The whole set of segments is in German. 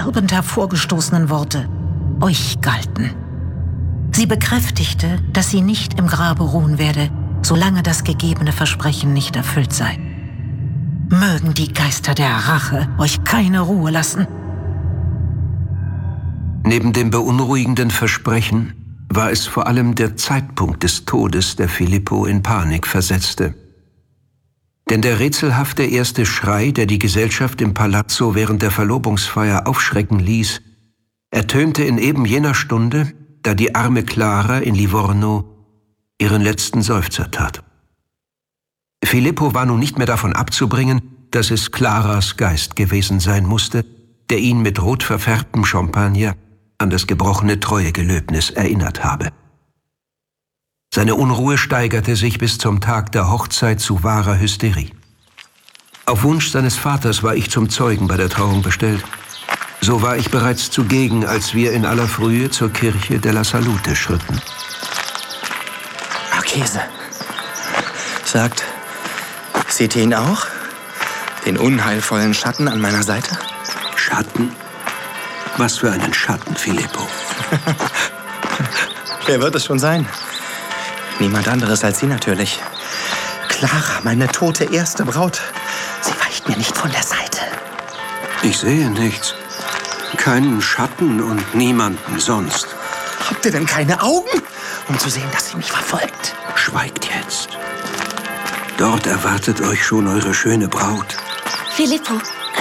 zermürbend hervorgestoßenen Worte euch galten. Sie bekräftigte, dass sie nicht im Grabe ruhen werde, solange das gegebene Versprechen nicht erfüllt sei. Mögen die Geister der Rache euch keine Ruhe lassen. Neben dem beunruhigenden Versprechen war es vor allem der Zeitpunkt des Todes, der Filippo in Panik versetzte. Denn der rätselhafte erste Schrei, der die Gesellschaft im Palazzo während der Verlobungsfeier aufschrecken ließ, ertönte in eben jener Stunde, da die arme Clara in Livorno ihren letzten Seufzer tat. Filippo war nun nicht mehr davon abzubringen, dass es Claras Geist gewesen sein musste, der ihn mit rot verfärbtem Champagner an das gebrochene Treuegelöbnis erinnert habe. Seine Unruhe steigerte sich bis zum Tag der Hochzeit zu wahrer Hysterie. Auf Wunsch seines Vaters war ich zum Zeugen bei der Trauung bestellt. So war ich bereits zugegen, als wir in aller Frühe zur Kirche della Salute schritten. Marchese, sagt, seht ihr ihn auch? Den unheilvollen Schatten an meiner Seite? Schatten? Was für einen Schatten, Filippo? Wer wird es schon sein? Niemand anderes als Sie natürlich. Clara, meine tote erste Braut. Sie weicht mir nicht von der Seite. Ich sehe nichts. Keinen Schatten und niemanden sonst. Habt ihr denn keine Augen, um zu sehen, dass sie mich verfolgt? Schweigt jetzt. Dort erwartet euch schon eure schöne Braut. Filippo.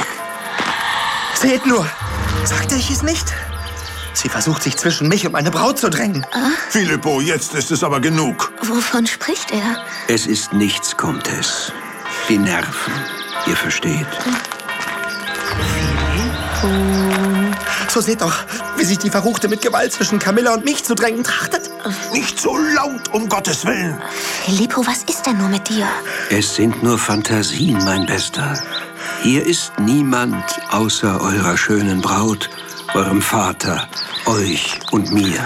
Seht nur, sagte ich es nicht? Sie versucht, sich zwischen mich und meine Braut zu drängen. Filippo, jetzt ist es aber genug. Wovon spricht er? Es ist nichts, Comtesse. Die Nerven, ihr versteht. So seht doch, wie sich die Verruchte mit Gewalt zwischen Camilla und mich zu drängen trachtet. Nicht so laut, um Gottes Willen. Filippo, was ist denn nur mit dir? Es sind nur Fantasien, mein Bester. Hier ist niemand außer eurer schönen Braut, eurem Vater, euch und mir.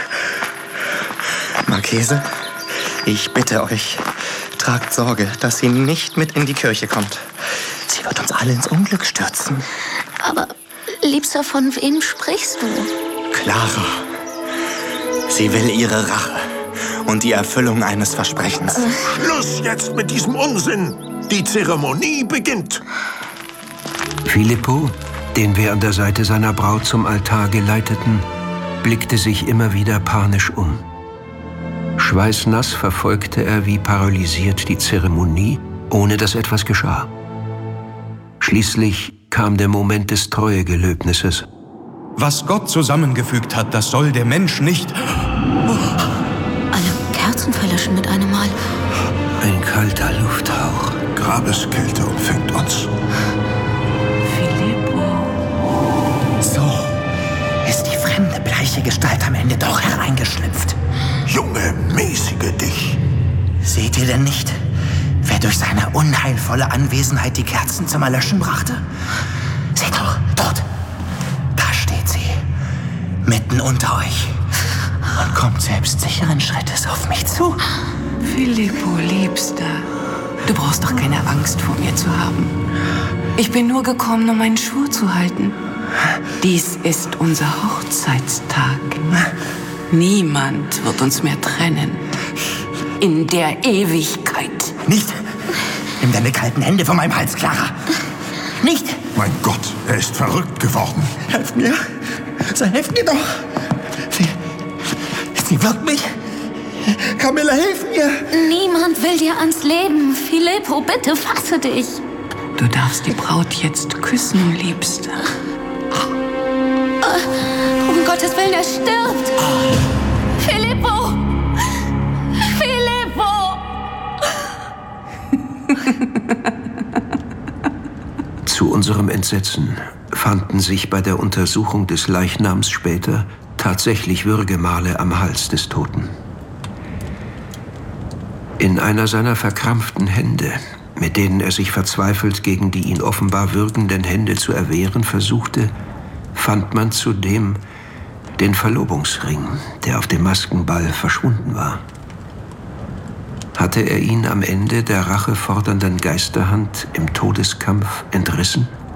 Marchese, ich bitte euch, tragt Sorge, dass sie nicht mit in die Kirche kommt. Sie wird uns alle ins Unglück stürzen. Aber, Liebster, von wem sprichst du? Clara. Sie will ihre Rache und die Erfüllung eines Versprechens. Schluss jetzt mit diesem Unsinn. Die Zeremonie beginnt. Filippo, den wir an der Seite seiner Braut zum Altar geleiteten, blickte sich immer wieder panisch um. Schweißnass verfolgte er wie paralysiert die Zeremonie, ohne dass etwas geschah. Schließlich kam der Moment des Treuegelöbnisses. Was Gott zusammengefügt hat, das soll der Mensch nicht... Alle Kerzen verlöschen mit einem Mal. Ein kalter Lufthauch. Grabeskälte umfängt uns. So ist die fremde, bleiche Gestalt am Ende doch hereingeschlüpft. Junge, mäßige dich. Seht ihr denn nicht, wer durch seine unheilvolle Anwesenheit die Kerzen zum Erlöschen brachte? Seht doch, dort. Da steht sie, mitten unter euch und kommt selbstsicheren Schrittes auf mich zu. Filippo, Liebster, du brauchst doch keine Angst vor mir zu haben. Ich bin nur gekommen, um meinen Schwur zu halten. Dies ist unser Hochzeitstag. Niemand wird uns mehr trennen. In der Ewigkeit. Nicht! Nimm deine kalten Hände von meinem Hals, Clara. Nicht! Mein Gott, er ist verrückt geworden. Helft mir! Helft mir doch! Sie wirkt mich! Camilla, hilf mir! Niemand will dir ans Leben. Filippo, bitte fasse dich. Du darfst die Braut jetzt küssen, Liebster. Um Gottes Willen, er stirbt! Filippo! Filippo! Zu unserem Entsetzen fanden sich bei der Untersuchung des Leichnams später tatsächlich Würgemale am Hals des Toten. In einer seiner verkrampften Hände, mit denen er sich verzweifelt gegen die ihn offenbar würgenden Hände zu erwehren versuchte, fand man zudem den Verlobungsring, der auf dem Maskenball verschwunden war. Hatte er ihn am Ende der rachefordernden Geisterhand im Todeskampf entrissen?